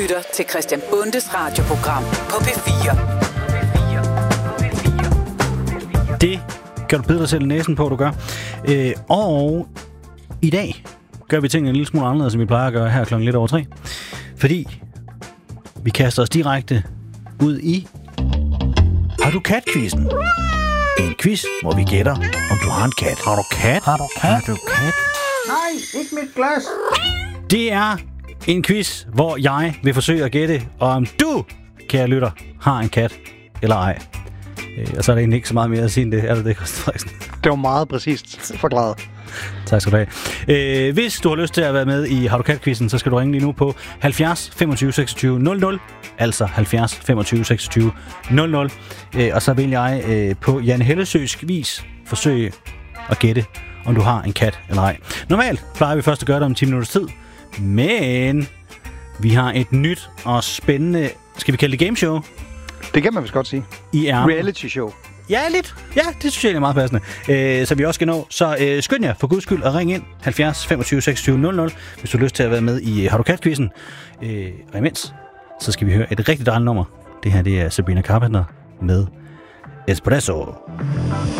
lytter til Christian Bundes radioprogram på P4. Det kan du bide dig selv næsen på, du gør. Og i dag gør vi tingene en lille smule anderledes, som vi plejer at gøre her klokken lidt over 3. Fordi vi kaster os direkte ud i Har du kat-quizzen? En quiz, hvor vi gætter, om du har en kat. Har du kat? Har du kat? Har du kat? Nej, ikke mit glas. Det er en quiz, hvor jeg vil forsøge at gætte, om du, kære lytter, har en kat eller ej. Og så er der egentlig ikke så meget mere at sige end det. Er det det, Christian Frederiksen? Det var meget præcist forklaret. Tak skal du have. Hvis du har lyst til at være med i Har du kat-quizzen, så skal du ringe lige nu på 70 25 26 00. Altså 70 25 26 00. Og så vil jeg på Jan Hellesøs vis forsøge at gætte, om du har en kat eller ej. Normalt plejer vi først at gøre det om 10 minutters tid. Men vi har et nyt og spændende, skal vi kalde det gameshow? Det kan man vist godt sige. Reality show. Ja, lidt. Ja, det synes jeg er meget passende. Så vi også skal nå. Så skynd jer for guds skyld og ring ind 70 25 26 00, hvis du har lyst til at være med i Har du kat-quizzen. Og imens, så skal vi høre et rigtig dejligt nummer. Det her, det er Sabrina Carpenter med Espresso.